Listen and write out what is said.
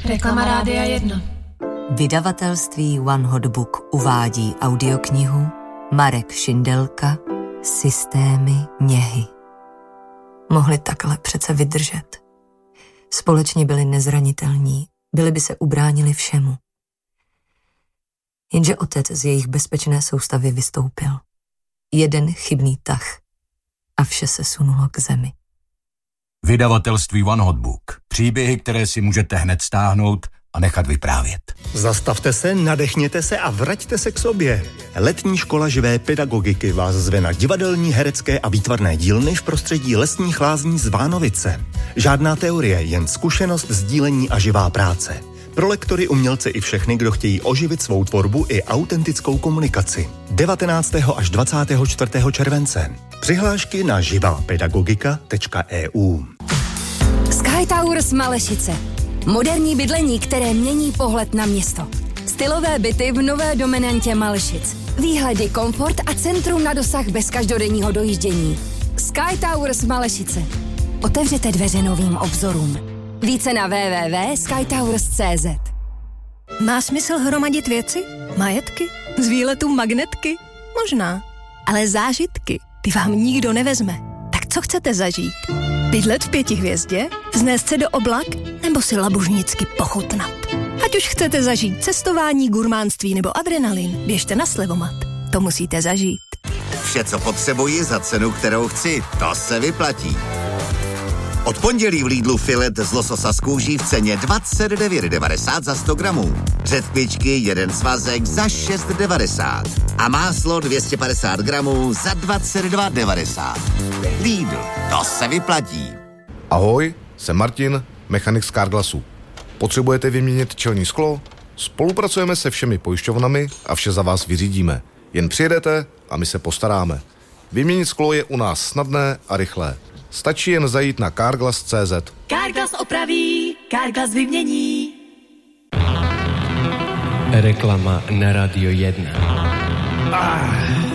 Reklama Rádia 1. Vydavatelství One Hot Book uvádí audioknihu Marek Šindelka Systémy něhy. Mohli takhle přece vydržet. Společně byli nezranitelní, byli by se ubránili všemu. Jenže otec z jejich bezpečné soustavy vystoupil. Jeden chybný tah a vše se sunulo k zemi. Vydavatelství One Hot Book. Příběhy, které si můžete hned stáhnout a nechat vyprávět. Zastavte se, nadechněte se a vraťte se k sobě. Letní škola živé pedagogiky vás zve na divadelní, herecké a výtvarné dílny v prostředí lesních lázní z Vánovice. Žádná teorie, jen zkušenost, sdílení a živá práce. Pro lektory, umělce i všechny, kdo chtějí oživit svou tvorbu i autentickou komunikaci. 19. až 24. července. Přihlášky na živapedagogika.eu. Sky Towers Malešice. Moderní bydlení, které mění pohled na město. Stylové byty v nové dominantě Malešic. Výhledy, komfort a centrum na dosah bez každodenního dojíždění. Sky Towers Malešice. Otevřete dveře novým obzorům. Více na www.skytowers.cz. Má smysl hromadit věci? Majetky? Z výletu magnetky? Možná. Ale zážitky, ty vám nikdo nevezme. Tak co chcete zažít? Bydlet v 5 hvězdě? Vznést se do oblak? Nebo si labužnicky pochutnat? Ať už chcete zažít cestování, gurmánství nebo adrenalin, běžte na Slevomat. To musíte zažít. Vše, co potřebuji za cenu, kterou chci, to se vyplatí. Od pondělí v Lidlu filet z lososa z kůží v ceně 29,90 za 100 gramů. Řetkvičky, jeden svazek za 6,90. A máslo 250 gramů za 22,90. Lidl, to se vyplatí. Ahoj, jsem Martin, mechanik z Carglassu. Potřebujete vyměnit čelní sklo? Spolupracujeme se všemi pojišťovnami a vše za vás vyřídíme. Jen přijedete a my se postaráme. Vyměnit sklo je u nás snadné a rychlé. Stačí jen zajít na Carglass.cz. Carglass opraví, Carglass vymění. Reklama na Rádio 1.